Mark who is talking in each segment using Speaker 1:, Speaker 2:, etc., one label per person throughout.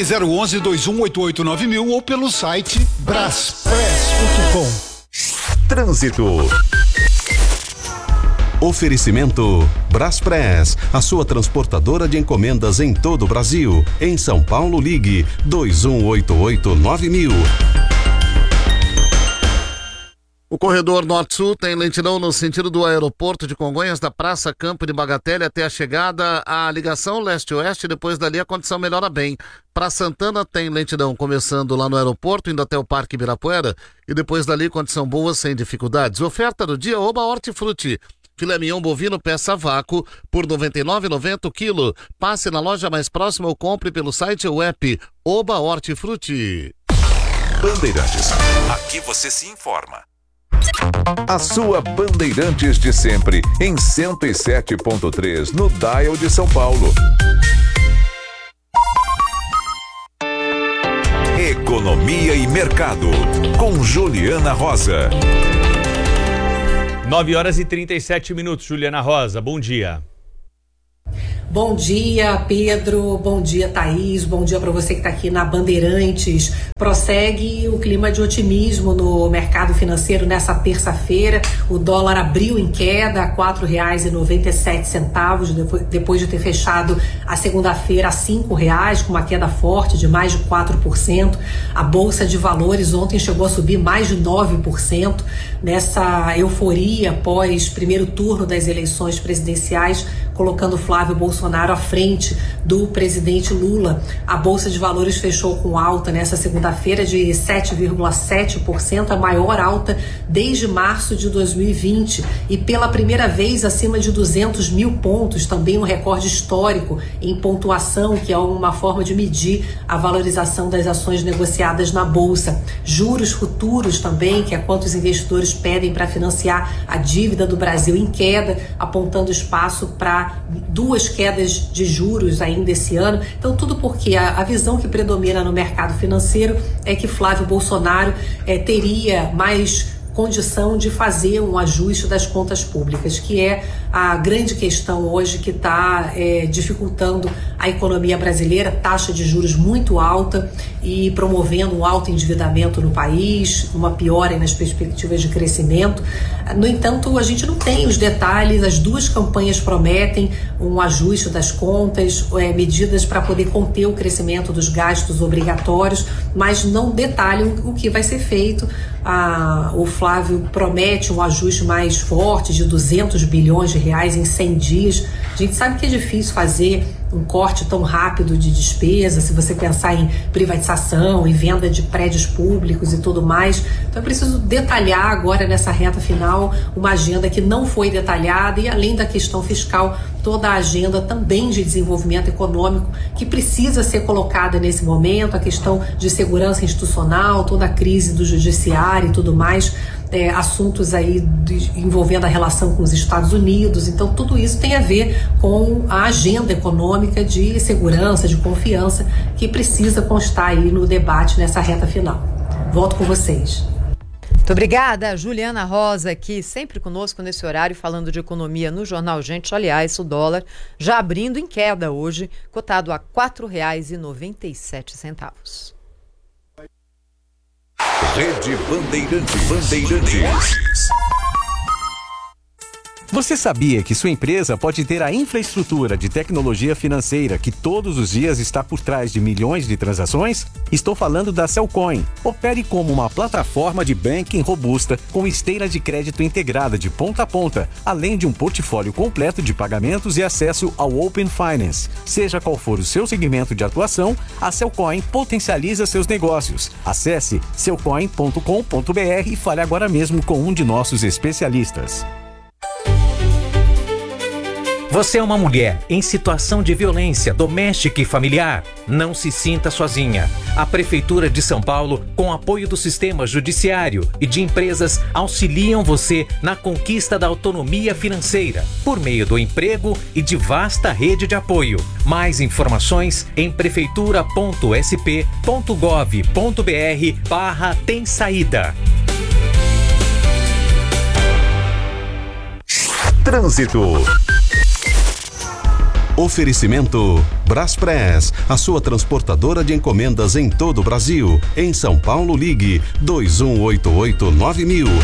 Speaker 1: Ligue 011-2188-9000 ou pelo site braspress.com.
Speaker 2: Trânsito. Oferecimento Braspress, a sua transportadora de encomendas em todo o Brasil. Em São Paulo, ligue 2188-9000.
Speaker 3: O corredor Norte-Sul tem lentidão no sentido do aeroporto de Congonhas, da Praça Campo de Bagatelle até a chegada à ligação leste-oeste. Depois dali a condição melhora bem. Para Santana tem lentidão começando lá no aeroporto, indo até o Parque Ibirapuera, e depois dali condição boa sem dificuldades. Oferta do dia Oba Hortifruti. Filé mignon bovino peça vácuo por R$ 99,90 o quilo. Passe na loja mais próxima ou compre pelo site ou app Oba Hortifruti.
Speaker 4: Bandeirantes. Aqui você se informa.
Speaker 5: A sua Bandeirantes de sempre, em 107.3, no Dial de São Paulo.
Speaker 4: Economia e Mercado, com Juliana Rosa.
Speaker 6: 9h37, Juliana Rosa, bom dia.
Speaker 7: Bom dia, Pedro. Bom dia, Thaís. Bom dia para você que está aqui na Bandeirantes. Prossegue o clima de otimismo no mercado financeiro nessa terça-feira. O dólar abriu em queda a R$ 4,97, depois de ter fechado a segunda-feira a R$ 5,00, com uma queda forte de mais de 4%. A Bolsa de Valores ontem chegou a subir mais de 9%, nessa euforia após primeiro turno das eleições presidenciais, colocando Flávio Bolsonaro à frente do presidente Lula. A Bolsa de Valores fechou com alta nessa segunda-feira de 7,7%, a maior alta desde março de 2020, e pela primeira vez acima de 200 mil pontos, também um recorde histórico em pontuação, que é uma forma de medir a valorização das ações negociadas na Bolsa. Juros futuros também, que é quanto os investidores pedem para financiar a dívida do Brasil, em queda, apontando espaço para duas quedas de juros ainda esse ano. Então, tudo porque a visão que predomina no mercado financeiro é que Flávio Bolsonaro teria mais condição de fazer um ajuste das contas públicas, que é a grande questão hoje que está dificultando a economia brasileira. Taxa de juros muito alta e promovendo um alto endividamento no país, uma piora nas perspectivas de crescimento. No entanto, a gente não tem os detalhes. As duas campanhas prometem um ajuste das contas, medidas para poder conter o crescimento dos gastos obrigatórios, mas não detalham o que vai ser feito. O Flávio promete um ajuste mais forte de 200 bilhões de reais em 100 dias. A gente sabe que é difícil fazer um corte tão rápido de despesa, se você pensar em privatização, em venda de prédios públicos e tudo mais. Então é preciso detalhar agora, nessa reta final, uma agenda que não foi detalhada, e além da questão fiscal, toda a agenda também de desenvolvimento econômico que precisa ser colocada nesse momento, a questão de segurança institucional, toda a crise do judiciário e tudo mais, assuntos aí envolvendo a relação com os Estados Unidos. Então tudo isso tem a ver com a agenda econômica de segurança, de confiança, que precisa constar aí no debate nessa reta final. Volto com vocês.
Speaker 8: Muito obrigada, Juliana Rosa, aqui sempre conosco nesse horário, falando de economia no Jornal Gente. Aliás, o dólar já abrindo em queda hoje, cotado a R$ 4,97.
Speaker 4: Rede Bandeirantes.
Speaker 9: Você sabia que sua empresa pode ter a infraestrutura de tecnologia financeira que todos os dias está por trás de milhões de transações? Estou falando da Cellcoin. Opere como uma plataforma de banking robusta com esteira de crédito integrada de ponta a ponta, além de um portfólio completo de pagamentos e acesso ao Open Finance. Seja qual for o seu segmento de atuação, a Cellcoin potencializa seus negócios. Acesse cellcoin.com.br e fale agora mesmo com um de nossos especialistas.
Speaker 10: Você é uma mulher em situação de violência doméstica e familiar? Não se sinta sozinha. A Prefeitura de São Paulo, com apoio do sistema judiciário e de empresas, auxiliam você na conquista da autonomia financeira, por meio do emprego e de vasta rede de apoio. Mais informações em prefeitura.sp.gov.br/tem saída.
Speaker 2: Trânsito. Oferecimento Braspress, a sua transportadora de encomendas em todo o Brasil. Em São Paulo, ligue 2188-9000.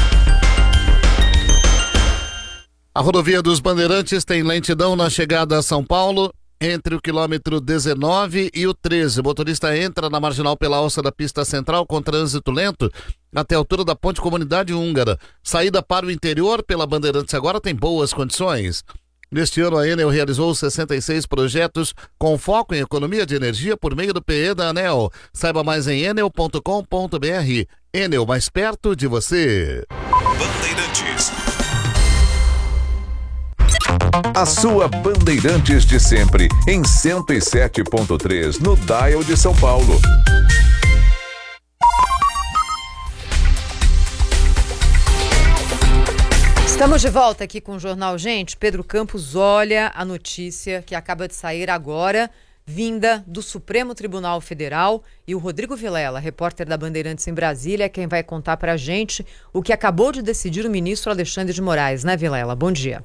Speaker 3: A rodovia dos Bandeirantes tem lentidão na chegada a São Paulo, entre o quilômetro 19 e o 13. O motorista entra na marginal pela alça da pista central com trânsito lento até a altura da ponte Comunidade Húngara. Saída para o interior pela Bandeirantes agora tem boas condições. Neste ano, a Enel realizou 66 projetos com foco em economia de energia por meio do PE da ANEEL. Saiba mais em enel.com.br. Enel, mais perto de você.
Speaker 4: Bandeirantes.
Speaker 5: A sua Bandeirantes de sempre, em 107.3, no Dial de São Paulo.
Speaker 8: Estamos de volta aqui com o Jornal Gente. Pedro Campos, olha a notícia que acaba de sair agora, vinda do Supremo Tribunal Federal, e o Rodrigo Vilela, repórter da Bandeirantes em Brasília, é quem vai contar pra gente o que acabou de decidir o ministro Alexandre de Moraes, né, Vilela? Bom dia.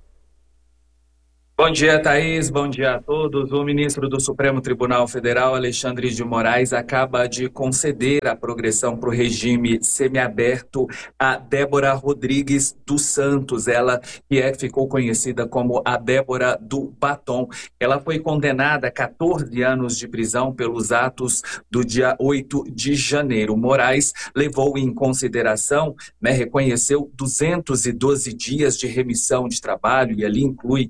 Speaker 11: Bom dia, Thaís. Bom dia a todos. O ministro do Supremo Tribunal Federal, Alexandre de Moraes, acaba de conceder a progressão para o regime semiaberto a Débora Rodrigues dos Santos, ela que ficou conhecida como a Débora do Batom. Ela foi condenada a 14 anos de prisão pelos atos do dia 8 de janeiro. Moraes levou em consideração, reconheceu 212 dias de remissão de trabalho, e ali inclui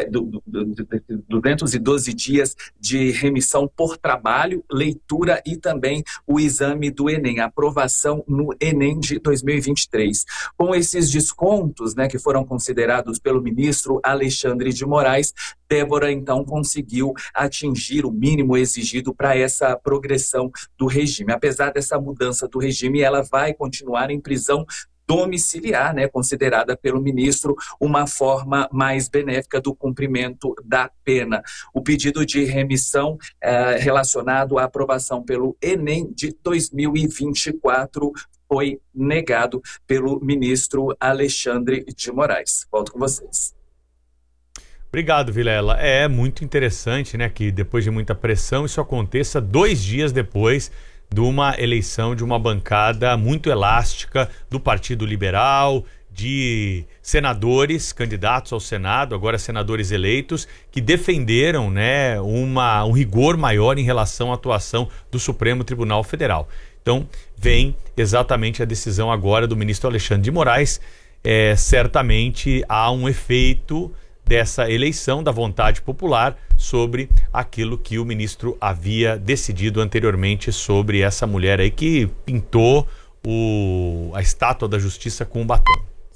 Speaker 11: 212 dias de remissão por trabalho, leitura e também o exame do Enem, a aprovação no Enem de 2023. Com esses descontos, que foram considerados pelo ministro Alexandre de Moraes, Débora, então, conseguiu atingir o mínimo exigido para essa progressão do regime. Apesar dessa mudança do regime, ela vai continuar em prisão domiciliar, considerada pelo ministro uma forma mais benéfica do cumprimento da pena. O pedido de remissão relacionado à aprovação pelo Enem de 2024 foi negado pelo ministro Alexandre de Moraes. Volto com vocês.
Speaker 6: Obrigado, Vilela. É muito interessante, que depois de muita pressão isso aconteça 2 dias depois de uma eleição de uma bancada muito elástica do Partido Liberal, de senadores, candidatos ao Senado, agora senadores eleitos, que defenderam um rigor maior em relação à atuação do Supremo Tribunal Federal. Então, vem exatamente a decisão agora do ministro Alexandre de Moraes. Certamente há um efeito dessa eleição, da vontade popular, sobre aquilo que o ministro havia decidido anteriormente sobre essa mulher aí que pintou a estátua da justiça com um batom.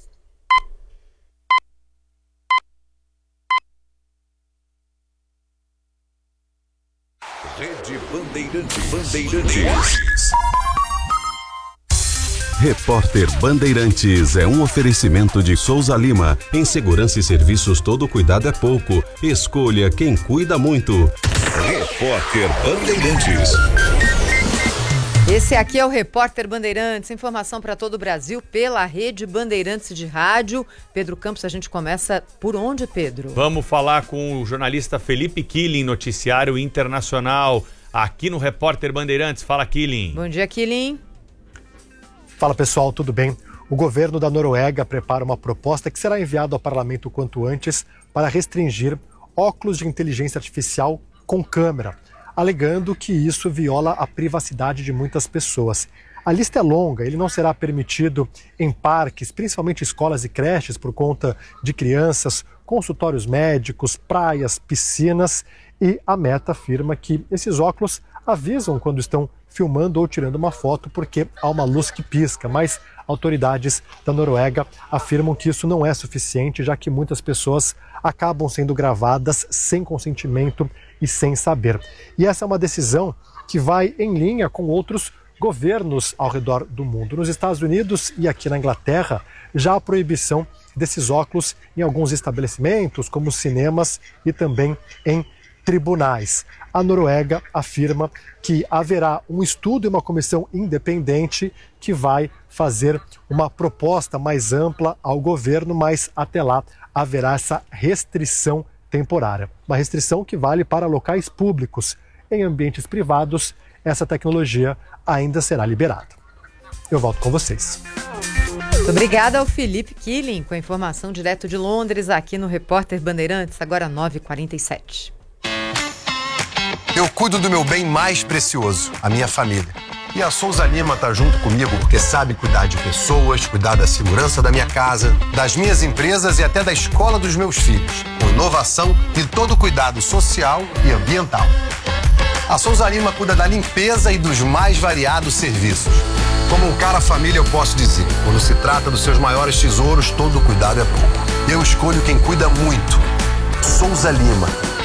Speaker 5: Rede Bandeirantes.
Speaker 2: Repórter Bandeirantes é um oferecimento de Souza Lima. Em segurança e serviços, todo cuidado é pouco. Escolha quem cuida muito.
Speaker 5: Repórter Bandeirantes.
Speaker 8: Esse aqui é o Repórter Bandeirantes, informação para todo o Brasil pela Rede Bandeirantes de Rádio. Pedro Campos, a gente começa por onde, Pedro?
Speaker 6: Vamos falar com o jornalista Felipe Killing, noticiário internacional, aqui no Repórter Bandeirantes. Fala, Killing.
Speaker 8: Bom dia, Killing.
Speaker 12: Fala, pessoal, tudo bem? O governo da Noruega prepara uma proposta que será enviada ao parlamento o quanto antes para restringir óculos de inteligência artificial com câmera, alegando que isso viola a privacidade de muitas pessoas. A lista é longa, ele não será permitido em parques, principalmente escolas e creches, por conta de crianças, consultórios médicos, praias, piscinas, e a Meta afirma que esses óculos avisam quando estão filmando ou tirando uma foto porque há uma luz que pisca, mas autoridades da Noruega afirmam que isso não é suficiente, já que muitas pessoas acabam sendo gravadas sem consentimento e sem saber. E essa é uma decisão que vai em linha com outros governos ao redor do mundo. Nos Estados Unidos e aqui na Inglaterra, já há proibição desses óculos em alguns estabelecimentos, como cinemas e também em tribunais. A Noruega afirma que haverá um estudo e uma comissão independente que vai fazer uma proposta mais ampla ao governo, mas até lá haverá essa restrição temporária. Uma restrição que vale para locais públicos. Em ambientes privados, essa tecnologia ainda será liberada. Eu volto com vocês.
Speaker 8: Muito obrigada ao Felipe Killing, com a informação direto de Londres, aqui no Repórter Bandeirantes, agora 9h47.
Speaker 13: Eu cuido do meu bem mais precioso, a minha família. E a Souza Lima está junto comigo porque sabe cuidar de pessoas, cuidar da segurança da minha casa, das minhas empresas e até da escola dos meus filhos, com inovação e todo cuidado social e ambiental. A Souza Lima cuida da limpeza e dos mais variados serviços. Como um cara família, eu posso dizer, quando se trata dos seus maiores tesouros, todo cuidado é pouco. Eu escolho quem cuida muito. Souza Lima.